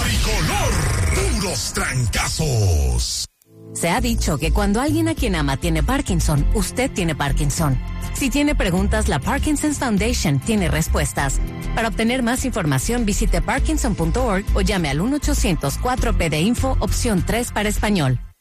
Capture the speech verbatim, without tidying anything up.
Tricolor, puros trancazos. Se ha dicho que cuando alguien a quien ama tiene Parkinson, usted tiene Parkinson. Si tiene preguntas, la Parkinson's Foundation tiene respuestas. Para obtener más información, visite parkinson punto org o llame al uno ochocientos cuatro P de Info, opción tres para español.